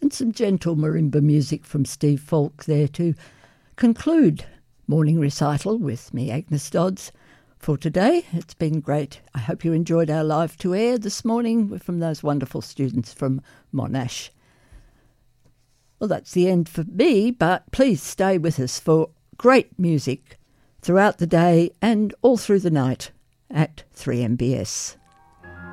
and some gentle marimba music from Steve Falk there to conclude morning recital with me, Agnes Dodds, for today. It's been great. I hope you enjoyed our live to air this morning from those wonderful students from Monash. Well, that's the end for me, but please stay with us for great music throughout the day and all through the night at 3MBS.